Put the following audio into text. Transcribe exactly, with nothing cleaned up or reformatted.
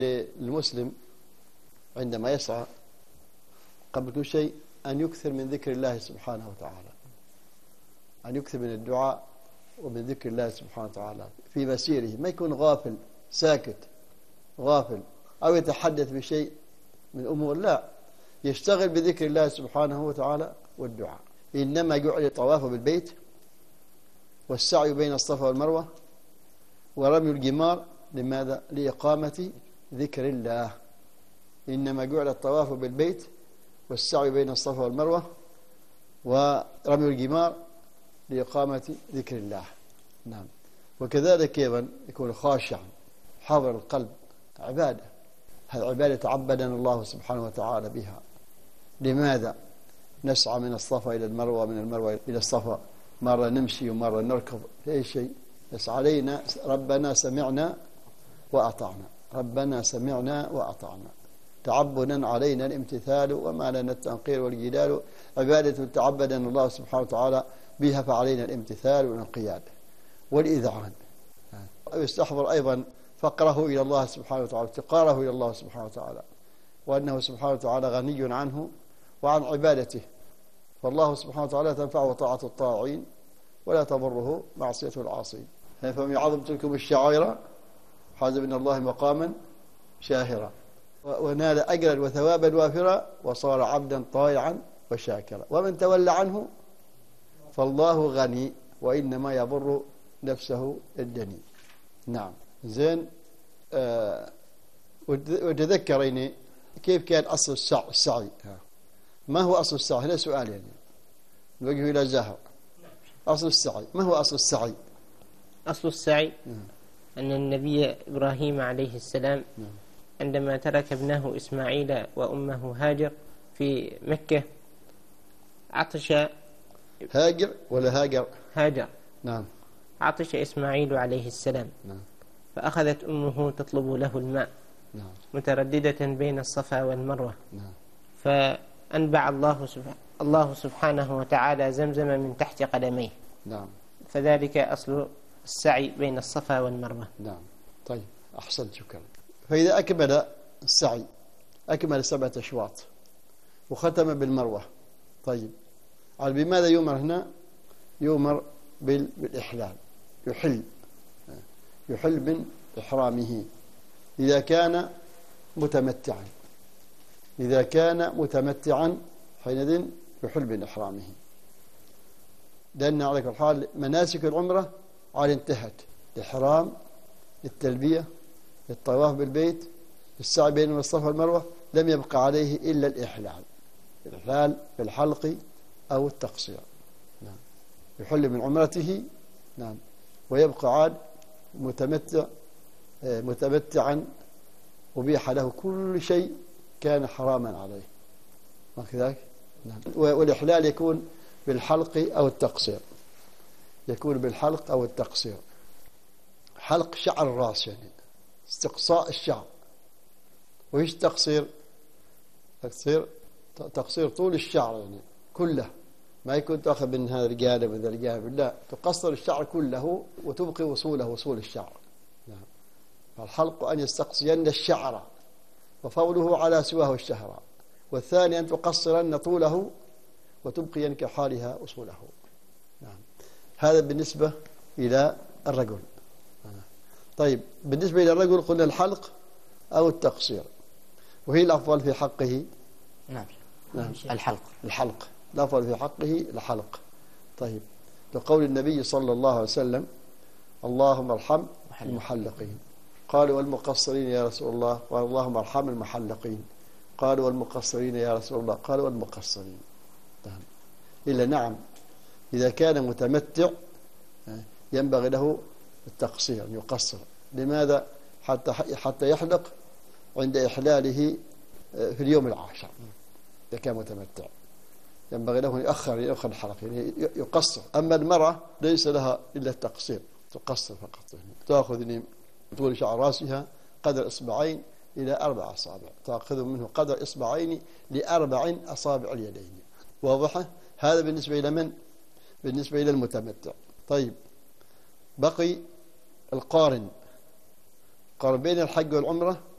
للمسلم عندما يسعى قبل كل شيء أن يكثر من ذكر الله سبحانه وتعالى، أن يكثر من الدعاء ومن ذكر الله سبحانه وتعالى في مسيره، ما يكون غافل ساكت غافل أو يتحدث بشيء من أمور، لا، يشتغل بذكر الله سبحانه وتعالى والدعاء. إنما جعل الطواف بالبيت والسعي بين الصفا والمروة ورمي الجمار لماذا؟ لإقامة ذكر الله. إنما جعل الطواف بالبيت والسعي بين الصفا والمروة ورمي الجمار لإقامة ذكر الله. نعم. وكذلك أيضا يكون خاشعا حاضر القلب، عبادة، هذه عبادة تعبدنا الله سبحانه وتعالى بها. لماذا؟ نسعى من الصفا إلى المروة، من المروة إلى الصفا، مرة نمشي ومرة نركض في أي شيء، بس علينا ربنا سمعنا وأطعنا، ربنا سمعنا وأطعنا، تعبدا علينا الامتثال وما لنا التنقير والجدال، عبادة تعبدنا الله سبحانه وتعالى بها فعلينا الامتثال والانقياد والإذعان. ويستحضر أيضا فقره إلى الله سبحانه وتعالى، افتقاره إلى الله سبحانه وتعالى، وأنه سبحانه وتعالى غني عنه وعن عبادته، فالله سبحانه وتعالى تنفعه طاعة الطاعين ولا تضره معصية العاصين. فمن يعظم تلكم الشعائر حاز من الله مقاما شاهرا ونال أجرا وثوابا وافرا وصار عبدا طائعا وشاكرا، ومن تولى عنه فالله غني وإنما يضر نفسه الدني. نعم. زين. آه وتذكريني كيف كان أصل السعي, السعي. ما هو أصل السعي؟ هذا سؤال يعني نوجه إلى زهر. أصل السعي، ما هو أصل السعي؟ أصل السعي أن النبي إبراهيم عليه السلام عندما ترك ابنه إسماعيل وأمه هاجر في مكة عطش. هاجر ولا هاجر؟ هاجر. نعم. عطش إسماعيل عليه السلام. نعم. فأخذت أمه تطلب له الماء. نعم. مترددة بين الصفا والمروة. نعم. فأنبع الله سبحانه الله سبحانه وتعالى زمزم من تحت قدميه. نعم. فذلك أصل السعي بين الصفا والمروة. نعم. طيب، أحسنت، شكرا. فإذا أكمل السعي، أكمل سبعة أشواط وختم بالمروة، طيب، على بماذا يؤمر هنا؟ يؤمر بالإحلال، يحل يحل من إحرامه إذا كان متمتعا، إذا كان متمتعا حينئذ يحل من إحرامه، لأن على كل حال مناسك العمرة على انتهت، الإحرام، التلبية، الطواف بالبيت، السعي بين الصفا والمروة، لم يبقى عليه إلا الإحلال، الإحلال بالحلق أو التقصير. نعم. يحل من عمرته. نعم. ويبقى عاد متمتع متمتعا أبيح له كل شيء كان حراما عليه، وكذلك. نعم. والإحلال يكون بالحلق أو التقصير، يكون بالحلق أو التقصير. حلق شعر الرأس يعني استقصاء الشعر، وإيش تقصير؟ تقصير تقصير طول الشعر يعني كله، ما يكون تأخذ من هذا الجانب من ذا الجانب، لا، تقصر الشعر كله وتبقي وصوله وصول الشعر. نعم. فالحلق أن يستقصين الشعر وفوله على سواه الشهر، والثاني أن تقصرن طوله وتبقين كحالها أصوله. نعم. هذا بالنسبة إلى الرجل. طيب، بالنسبة إلى الرجل قلنا الحلق أو التقصير، وهي الأفضل في حقه. نعم. نعم. الحلق الحلق الأفضل في حقه الحلق. طيب، لقول النبي صلى الله عليه وسلم: اللهم ارحم المحلقين. قالوا: والمقصرين يا رسول الله؟ قال: اللهم ارحم المحلقين. قالوا: والمقصرين يا رسول الله؟ قالوا: والمقصرين. نعم. إلا نعم، إذا كان متمتع ينبغي له التقصير، يقصر. لماذا؟ حتى حتى يحلق عند إحلاله في اليوم العاشر. إذا كان متمتع ينبغي له أن يؤخر يؤخر الحلق، يعني يقصر. أما المرأة ليس لها إلا التقصير، تقصر فقط، يعني تأخذ من طول شعر رأسها قدر إصبعين إلى أربع أصابع، تأخذ منه قدر إصبعين لأربع أصابع اليدين. واضحة؟ هذا بالنسبة إلى من؟ بالنسبة إلى المتمتع. طيب، بقي القارن، قارن بين الحج والعمرة